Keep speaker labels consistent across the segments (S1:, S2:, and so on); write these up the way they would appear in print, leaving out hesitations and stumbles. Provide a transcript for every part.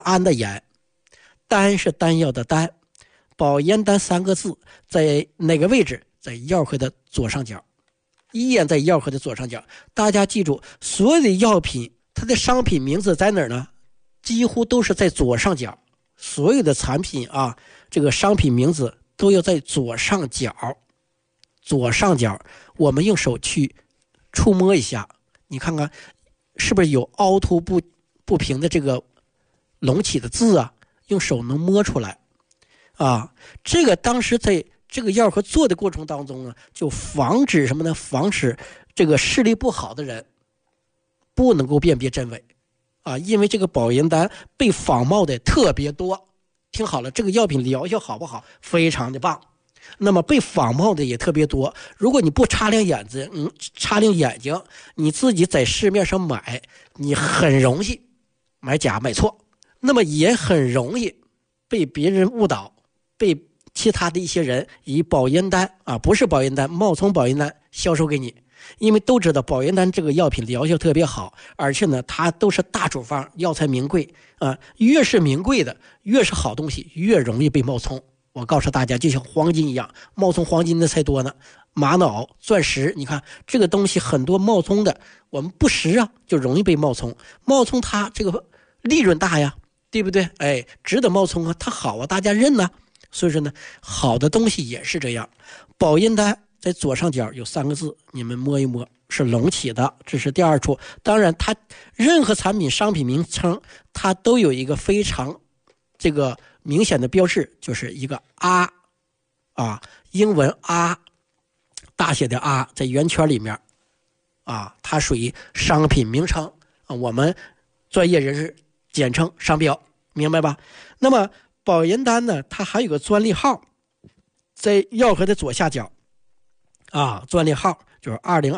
S1: 安的安，丹是丹药的丹，保元丹三个字在哪个位置？在药盒的左上角，依然在药盒的左上角。大家记住，所有的药品它的商品名字在哪儿呢？几乎都是在左上角，所有的产品啊，这个商品名字都要在左上角。左上角我们用手去触摸一下，你看看是不是有凹凸不平的这个隆起的字啊？用手能摸出来啊。这个当时在这个药盒做的过程当中呢，就防止什么呢？防止这个视力不好的人不能够辨别真伪啊。因为这个保元丹被仿冒的特别多。听好了，这个药品疗效好不好？非常的棒。那么被仿冒的也特别多。如果你不擦亮眼睛，你自己在市面上买，你很容易买假买错，那么也很容易被别人误导，被其他的一些人以保元丹啊，不是保元丹，冒充保元丹销售给你。因为都知道保元丹这个药品疗效特别好，而且呢它都是大处方，药材名贵啊，越是名贵的越是好东西，越容易被冒充。我告诉大家，就像黄金一样，冒充黄金的才多呢。玛瑙、钻石，你看这个东西很多冒充的，我们不识啊，就容易被冒充。冒充它这个利润大呀，对不对？哎，值得冒充啊，它好啊，大家认啊。所以说呢，好的东西也是这样。保元丹在左上角有三个字，你们摸一摸，是隆起的，这是第二处。当然，它任何产品商品名称，它都有一个非常这个明显的标志，就是一个 R 啊，英文 R 大写的 R 在圆圈里面啊，它属于商品名称啊，我们专业人士简称商标，明白吧？那么保元丹呢，它还有个专利号，在药盒的左下角啊，专利号就是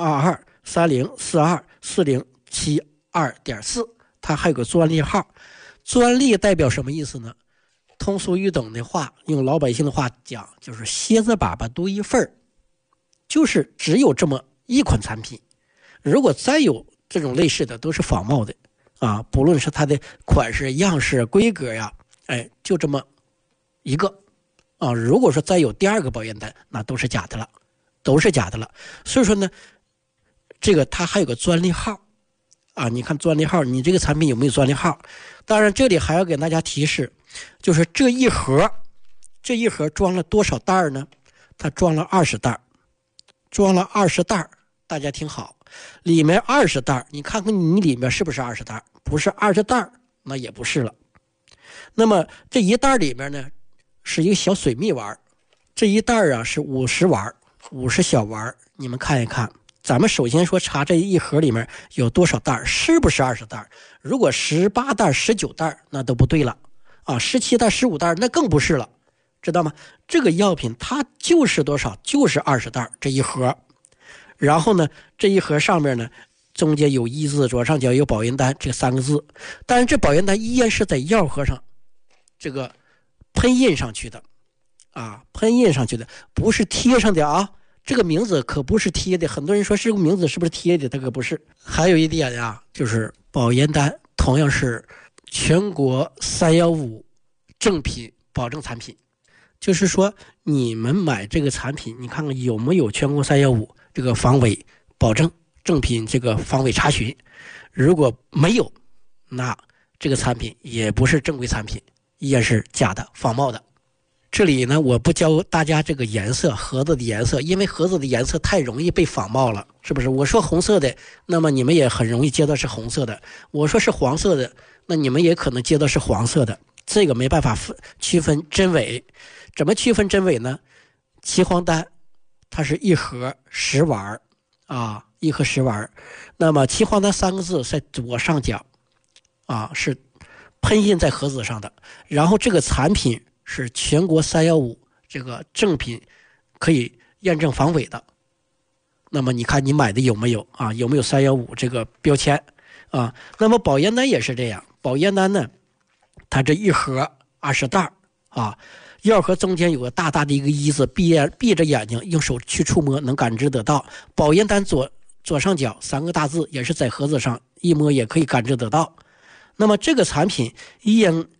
S1: 2022-3042-4072.4，它还有个专利号。专利代表什么意思呢？通俗易懂的话，用老百姓的话讲，就是蝎子粑粑独一份，就是只有这么一款产品。如果再有这种类似的，都是仿冒的啊，不论是它的款式、样式、规格呀，哎，就这么一个啊。如果说再有第二个保元丹，那都是假的了，都是假的了。所以说呢，这个它还有个专利号啊，你看专利号，你这个产品有没有专利号？当然，这里还要给大家提示，就是这一盒装了多少袋呢？它装了20袋，装了20袋。大家听好，里面20袋，你看看你里面是不是20袋？不是20袋，那也不是了。那么这一袋里面呢，是一个小水蜜丸，这一袋啊是50丸，50小丸。你们看一看，咱们首先说查这一盒里面有多少袋，是不是20袋？如果18袋、19袋，那都不对了啊！17袋、15袋，那更不是了，知道吗？这个药品它就是多少？就是20袋这一盒。然后呢，这一盒上面呢，中间有一字，左上角有保元丹这3个字，但是这保元丹依然是在药盒上这个喷印上去的啊，喷印上去的，不是贴上的啊。这个名字可不是贴的，很多人说这个名字是不是贴的，它可不是。还有一点呀，就是保元丹同样是全国315正品保证产品，就是说你们买这个产品，你看看有没有全国315这个防伪保证正品这个防伪查询，如果没有，那这个产品也不是正规产品，依然是假的仿冒的。这里呢，我不教大家这个颜色，盒子的颜色，因为盒子的颜色太容易被仿冒了，是不是？我说红色的，那么你们也很容易接到是红色的；我说是黄色的，那你们也可能接到是黄色的。这个没办法区分真伪。怎么区分真伪呢？岐黄丹它是一盒10丸啊，一盒10丸。那么岐黄丹3个字在左上角啊，是喷印在盒子上的。然后这个产品是全国315这个正品，可以验证防伪的。那么你看你买的有没有啊？有没有315这个标签啊？那么保元丹也是这样，保元丹呢，它这一盒20袋啊，药盒中间有个大大的一个一字，闭着眼睛用手去触摸能感知得到。保元丹左上角3个大字也是在盒子上，一摸也可以感知得到。那么这个产品依然